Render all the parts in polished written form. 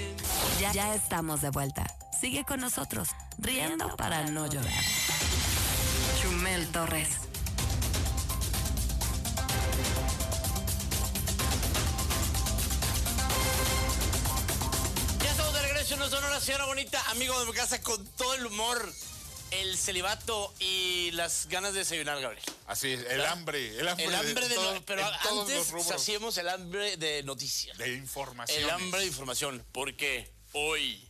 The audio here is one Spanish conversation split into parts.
Ya estamos de vuelta. Sigue con nosotros, riendo para no llorar. Chumel Torres. Ya estamos de regreso en Sonora, señora bonita, amigo de mi casa, con todo el humor, el celibato y las ganas de desayunar, Gabriel. Así es, el hambre de todo, pero antes los hacíamos el hambre de noticias. De información. El hambre de información, porque hoy,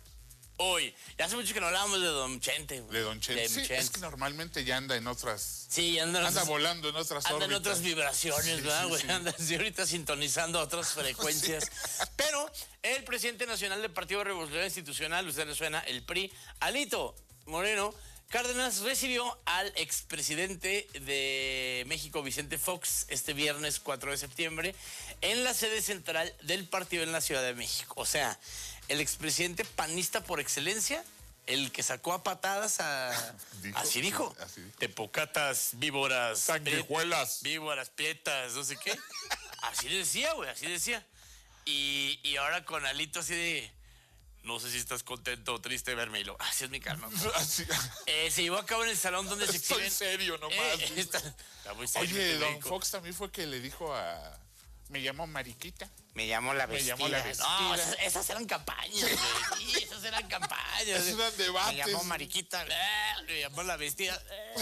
ya hace mucho que no hablábamos de Don Chente. De Don Chente. Sí, es que normalmente ya anda en otras... Sí, anda volando en otras órbitas. Anda en otras vibraciones, ¿verdad, güey? Sí. Anda así ahorita sintonizando otras frecuencias. Sí. Pero el presidente nacional del Partido Revolucionario Institucional, usted le suena, el PRI, Alito Moreno Cárdenas, recibió al expresidente de México, Vicente Fox, este viernes 4 de septiembre, en la sede central del partido en la Ciudad de México. O sea, el expresidente panista por excelencia, el que sacó a patadas a... Así dijo. Tepocatas, víboras... Sanguijuelas. Víboras, prietas, no sé qué. Así decía, güey, así decía. Y ahora con Alito así de... No sé si estás contento o triste de verme. Y lo, así es mi calma. Se llevó a cabo en el salón donde se exhiben... Estoy serio nomás. Está muy serio. Oye, don Fox también fue que le dijo a... Me llamo Mariquita. Me llamo la vestida. No, esas eran campañas, güey. Sí, esas eran campañas. Esos eran debates. Me llamo Mariquita. Me llamo la vestida.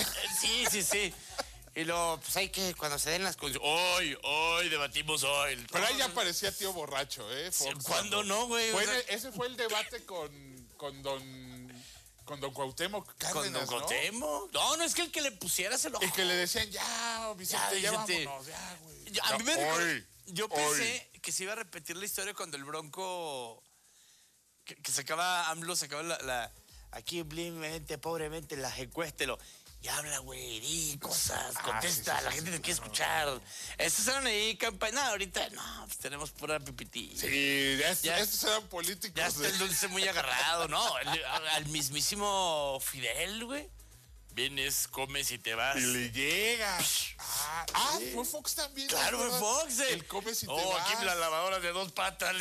Sí. Y luego, pues hay que, cuando se den las condiciones... Hoy debatimos hoy. Pero ahí ya parecía tío borracho, Fox. ¿Cuándo no, güey? Ese fue el debate con don Cuauhtémoc Cárdenas, ¿Con don Cuauhtémoc? No, es que el que le pusiera se lo... El que le decían, ya, Vicente, ya vámonos, ya, güey. A mí yo pensé que se iba a repetir la historia cuando el Bronco... Que sacaba, AMLO sacaba aquí humildemente, pobremente, la encuéstelo. Y habla, güey, di cosas, contesta, la gente te quiere escuchar. Estos eran ahí campaña. No, ahorita, no, pues tenemos pura pipití. Sí, estos eran políticos. Ya está el dulce muy agarrado, ¿no? Al mismísimo Fidel, güey. Vienes, comes y te vas. Y le llegas. Fue Fox también. Claro, fue Fox. El comes y te vas. Aquí la lavadora de 2 patas.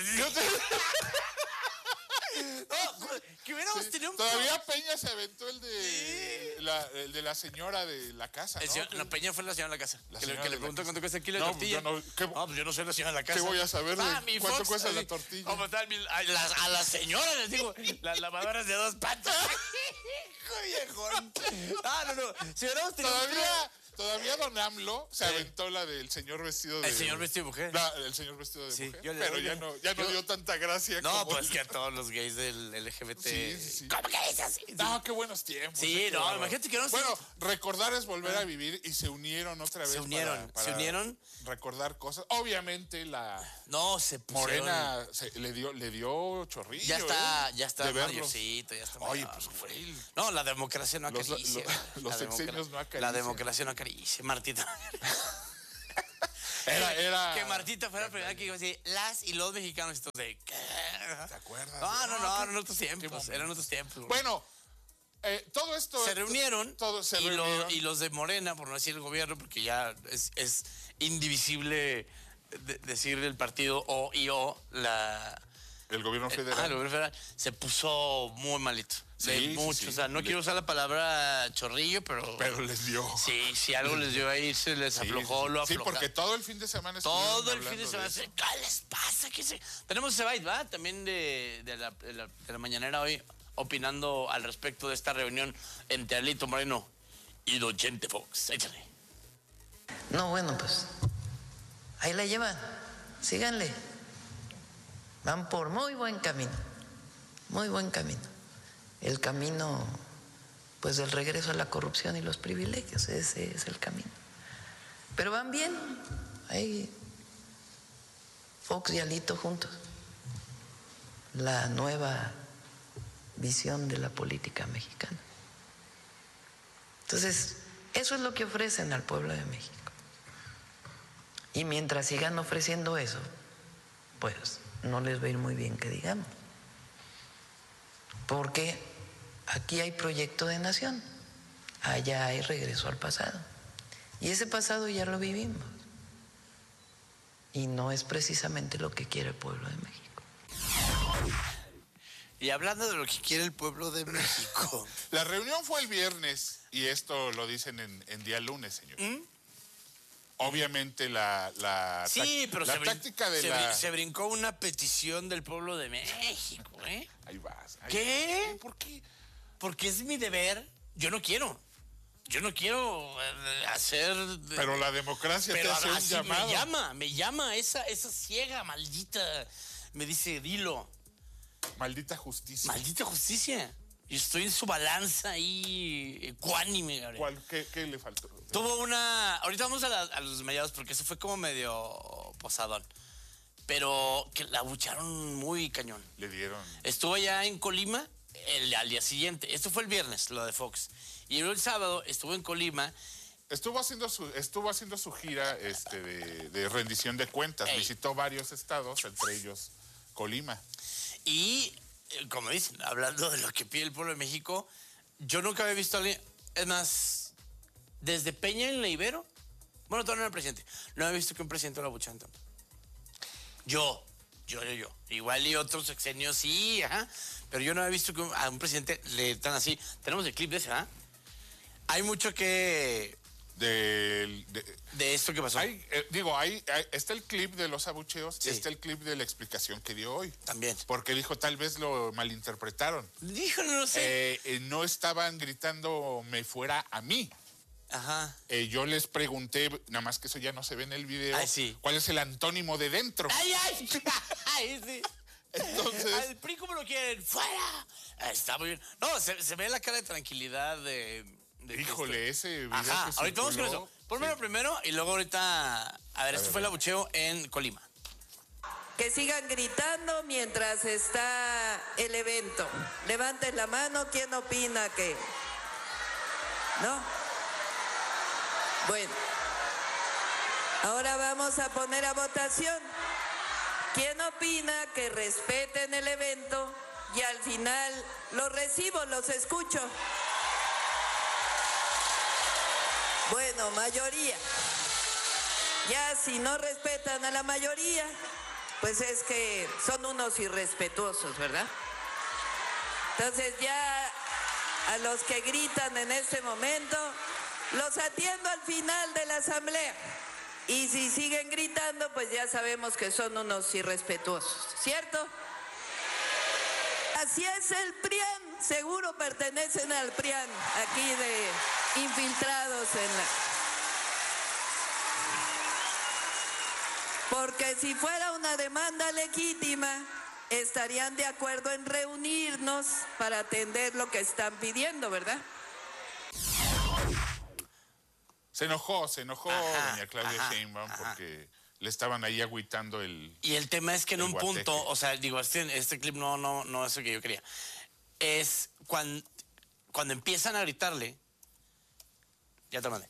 No, que hubiéramos tenido un... Todavía Peña se aventó el de la señora de la casa, ¿no? La Peña fue la señora de la casa. Que le preguntó cuánto cuesta el kilo de tortilla. Pues yo no soy la señora de la casa. ¿Qué voy a saber de cuánto cuesta la tortilla? ¿Cómo está? A la señora les digo, las lavadoras de 2 patas. Hijo viejón. No. Si hubiéramos tenido... Todavía don AMLO se aventó la del señor vestido de... El señor vestido de mujer. El señor vestido de mujer. Pero ya no dio tanta gracia. No, pues que a todos los gays del LGBT... Sí. ¿Cómo que es así? No, qué buenos tiempos. Sí, imagínate que no... Bueno, recordar es volver a vivir y se unieron otra vez. Se unieron. Recordar cosas. Obviamente se pusieron... Morena le dio chorrillo. Ya está mayorcito, ya está mayor. Oye, pues fue él. No, la democracia no acaricia. Los sexenios no acarician. La democracia no acaricia. Martita. Era... Que Martita fuera la primera que iba a decir las y los mexicanos. Estos de... ¿Qué? ¿Te acuerdas? No, eran otros tiempos. Eran otros tiempos. Bueno, todo esto... Se reunieron. Reunieron. Y los de Morena, por no decir el gobierno, porque ya es indivisible decir el partido o el gobierno federal. El gobierno federal se puso muy malito. Mucho. O sea, no quiero usar la palabra chorrillo, pero... Pero les dio. Sí, si algo les dio ahí, se les aflojó, lo aflojó. Sí, porque todo el fin de semana... Todo el fin de semana. ¿Qué les pasa? Tenemos ese byte, ¿va? También de la mañanera hoy, opinando al respecto de esta reunión entre Alito Moreno y Don Chente Fox. Échale. No, bueno, pues ahí la llevan. Síganle. Van por muy buen camino. Muy buen camino. El camino, pues, del regreso a la corrupción y los privilegios, ese es el camino. Pero van bien, ahí Fox y Alito juntos. La nueva visión de la política mexicana. Entonces, eso es lo que ofrecen al pueblo de México. Y mientras sigan ofreciendo eso, pues no les va a ir muy bien que digamos. Porque aquí hay proyecto de nación, allá hay regreso al pasado. Y ese pasado ya lo vivimos. Y no es precisamente lo que quiere el pueblo de México. Y hablando de lo que quiere el pueblo de México. La reunión fue el viernes y esto lo dicen en día lunes, señor. Obviamente Sí, pero la táctica de se brincó una petición del pueblo de México, ¿eh? Ahí vas. ¿Qué? ¿Por qué? Porque es mi deber. Yo no quiero hacer... Pero la democracia te hace un así llamado. me llama esa ciega maldita. Me dice, dilo. Maldita justicia. Maldita justicia. Yo estoy en su balanza ahí, ecuánime, Gabriel. ¿Qué le faltó? Tuvo una... Ahorita vamos a los desmayados porque eso fue como medio posadón. Pero que la abucharon muy cañón. Le dieron. Estuvo ya en Colima al día siguiente. Esto fue el viernes, lo de Fox. Y el sábado estuvo en Colima. Estuvo haciendo su gira de rendición de cuentas. Ey. Visitó varios estados, entre ellos Colima. Y, como dicen, hablando de lo que pide el pueblo de México, yo nunca había visto a alguien... Es más, desde Peña en la Ibero, bueno, todavía no era presidente, no había visto que un presidente lo abucharan tanto. Yo. Igual y otros sexenios sí, ajá. Pero yo no había visto que a un presidente le tan así. Tenemos el clip de ese, ¿ah? Hay mucho que... De esto que pasó. Está el clip de los abucheos, Sí. está el clip de la explicación que dio hoy. También. Porque dijo, tal vez lo malinterpretaron. Dijo, no lo sé. No estaban gritando me fuera a mí. Ajá. Yo les pregunté, nada más que eso ya no se ve en el video, Ay, sí. ¿cuál es el antónimo de dentro? ¡Ay! ¡Ay, sí! Entonces... Al PRI, ¿cómo lo quieren? ¡Fuera! Está muy bien. No, se ve la cara de tranquilidad de Híjole, ese video Ajá, que ahorita vamos con circuló, eso. Pónmelo primero y luego ahorita... A ver, esto fue el abucheo en Colima. Que sigan gritando mientras está el evento. Levanten la mano, ¿quién opina que? ¿No? Bueno. Ahora vamos a poner a votación. ¿Quién opina que respeten el evento y al final los recibo, los escucho? Bueno, mayoría. Ya si no respetan a la mayoría, pues es que son unos irrespetuosos, ¿verdad? Entonces ya a los que gritan en este momento, los atiendo al final de la asamblea. Y si siguen gritando, pues ya sabemos que son unos irrespetuosos, ¿cierto? Así es el PRIAN, seguro pertenecen al PRIAN, aquí de infiltrados en la... Porque si fuera una demanda legítima, estarían de acuerdo en reunirnos para atender lo que están pidiendo, ¿verdad? Se enojó Ajá, doña Claudia Sheinbaum porque le estaban ahí agüitando el... Y el tema es que en el un guateque. punto, o sea, digo, este clip no es lo que yo quería. Es cuando empiezan a gritarle, ya te mandé,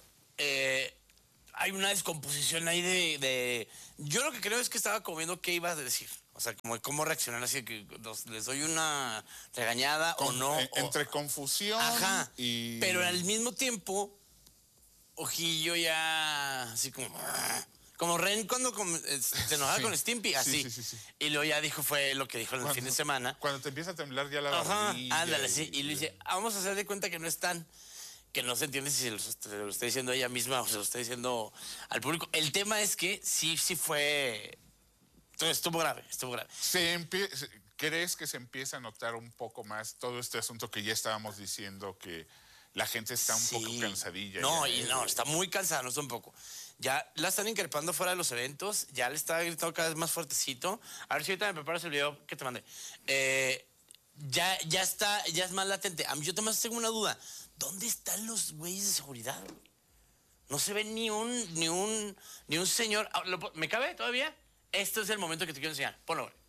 hay una descomposición ahí de... Yo lo que creo es que estaba como viendo qué iba a decir. O sea, como cómo reaccionar, así que les doy una regañada o no. Entre confusión Ajá, y... pero al mismo tiempo, Ojillo ya así como Ren cuando se enojaba Sí. con Stimpy, así. Sí. Y luego ya fue lo que dijo en el fin de semana. Cuando te empieza a temblar ya la Ajá, barbilla ándale, sí. Y le dice, vamos a hacer de cuenta que no están, que no se entiende si se lo está diciendo ella misma o se lo está diciendo al público. El tema es que sí fue... Estuvo grave. ¿Crees que se empieza a notar un poco más todo este asunto que ya estábamos diciendo, que la gente está un poco cansadilla? No, ya, está muy cansada, no está un poco. Ya la están increpando fuera de los eventos, ya le está gritando cada vez más fuertecito. A ver si ahorita me preparas el video que te mandé. Ya es más latente. A mí yo también tengo una duda. ¿Dónde están los güeyes de seguridad? No se ve ni un señor. ¿Me cabe todavía? Este es el momento que te quiero enseñar. Ponlo, güey.